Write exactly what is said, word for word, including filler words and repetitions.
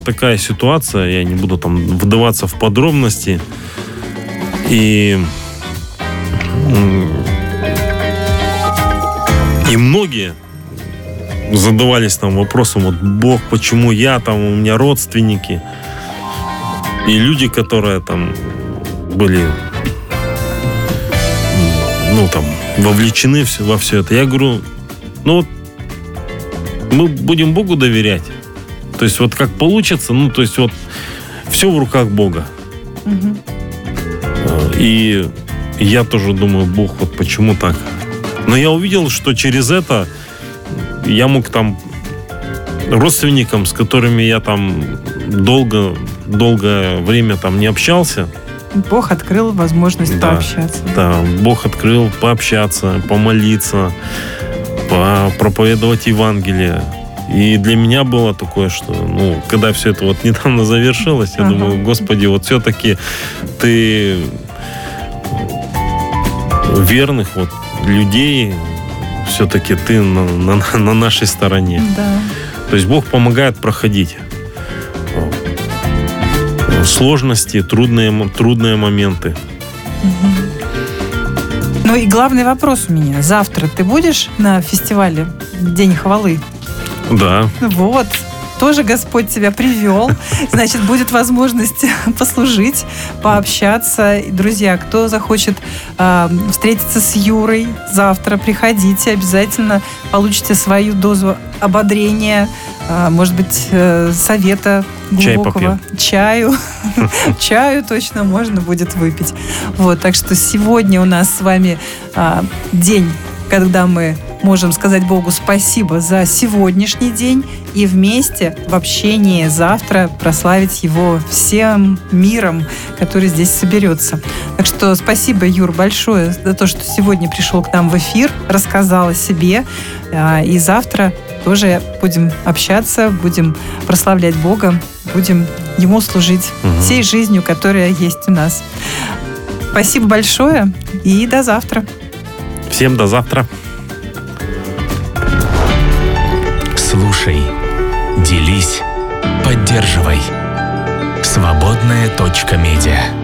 Такая ситуация, я не буду там вдаваться в подробности. И, и многие задавались там вопросом, вот Бог, почему я, там у меня родственники. И люди, которые там были, ну там, вовлечены во все это. Я говорю, ну вот мы будем Богу доверять. То есть вот как получится, ну то есть вот все в руках Бога. Угу. И я тоже думаю, Бог, вот почему так? Но я увидел, что через это я мог там родственникам, с которыми я там долго, долгое время там не общался. Бог открыл возможность да, пообщаться. Да, Бог открыл пообщаться, помолиться, проповедовать Евангелие. И для меня было такое, что, ну, когда все это вот недавно завершилось, я ага. думаю, Господи, вот все-таки ты верных вот людей, все-таки ты на, на, на нашей стороне. Да. То есть Бог помогает проходить сложности, трудные, трудные моменты. Угу. Ну и главный вопрос у меня. Завтра ты будешь на фестивале День хвалы? Да. Вот. Тоже Господь тебя привел. Значит, будет возможность послужить, пообщаться. Друзья, кто захочет э, встретиться с Юрой завтра, приходите. Обязательно получите свою дозу ободрения, э, может быть, э, совета глубокого. Чаю. Чаю точно можно будет выпить. Вот, так что сегодня у нас с вами э, день, когда мы можем сказать Богу спасибо за сегодняшний день и вместе в общении завтра прославить Его всем миром, который здесь соберется. Так что спасибо, Юр, большое за то, что сегодня пришел к нам в эфир, рассказал о себе. И завтра тоже будем общаться, будем прославлять Бога, будем Ему служить угу. всей жизнью, которая есть у нас. Спасибо большое и до завтра. Всем до завтра. Слушай, делись, поддерживай. Свободная точка медиа.